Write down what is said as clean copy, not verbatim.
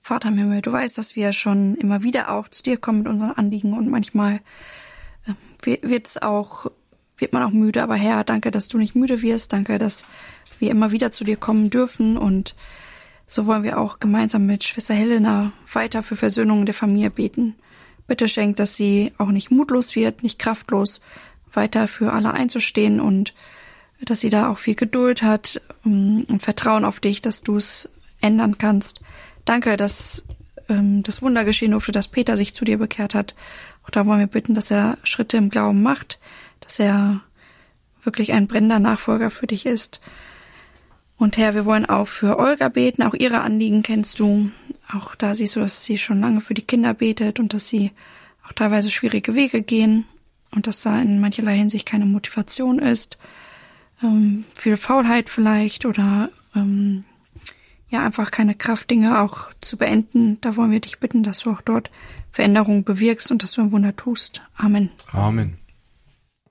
Vater im Himmel, du weißt, dass wir schon immer wieder auch zu dir kommen mit unseren Anliegen und manchmal wird man auch müde, aber Herr, danke, dass du nicht müde wirst, danke, dass wir immer wieder zu dir kommen dürfen und so wollen wir auch gemeinsam mit Schwester Helena weiter für Versöhnung in der Familie beten. Bitte schenk, dass sie auch nicht mutlos wird, nicht kraftlos, weiter für alle einzustehen und dass sie da auch viel Geduld hat und Vertrauen auf dich, dass du es ändern kannst. Danke, dass das Wunder geschehen durfte, dass Peter sich zu dir bekehrt hat. Auch da wollen wir bitten, dass er Schritte im Glauben macht, dass er wirklich ein brennender Nachfolger für dich ist. Und Herr, wir wollen auch für Olga beten, auch ihre Anliegen kennst du. Auch da siehst du, dass sie schon lange für die Kinder betet und dass sie auch teilweise schwierige Wege gehen und dass da in mancherlei Hinsicht keine Motivation ist. Viel Faulheit vielleicht oder einfach keine Kraft, Dinge auch zu beenden. Da wollen wir dich bitten, dass du auch dort Veränderungen bewirkst und dass du ein Wunder tust. Amen. Amen.